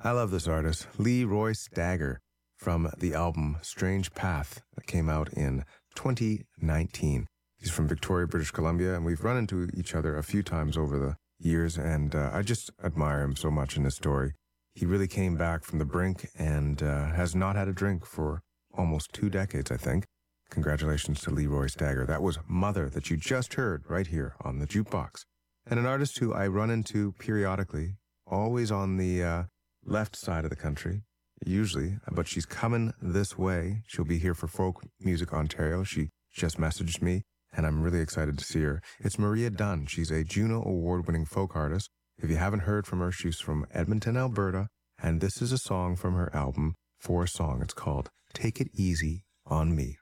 I love this artist, Leroy Stagger, from the album Strange Path that came out in 2019. He's from Victoria, British Columbia, and we've run into each other a few times over the years, and I just admire him so much in his story. He really came back from the brink and has not had a drink for almost 2 decades, I think. Congratulations to Leroy Stagger. That was Mother that you just heard right here on the Jukebox. And an artist who I run into periodically, always on the left side of the country, usually, but she's coming this way. She'll be here for Folk Music Ontario. She just messaged me, and I'm really excited to see her. It's Maria Dunn. She's a Juno Award-winning folk artist. If you haven't heard from her, she's from Edmonton, Alberta, and this is a song from her album, For a Song. It's called Take It Easy on Me.